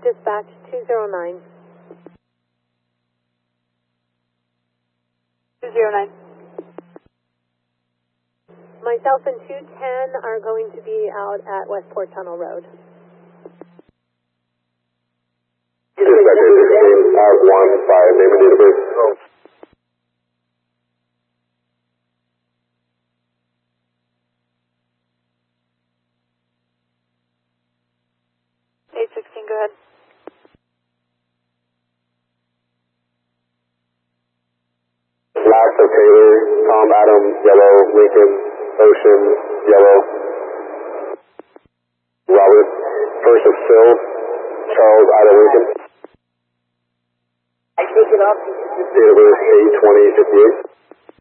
Dispatch 209. 209. Myself and 210 are going to be out at Westport Tunnel Road. Dispatch 515, name and date of birth. 816, go ahead. Last for Taylor, Tom, Adam, yellow, Lincoln, Ocean, yellow. Robert, first of Phil, Charles, Ida, Lincoln. I take it up. Date of birth 8/20/58.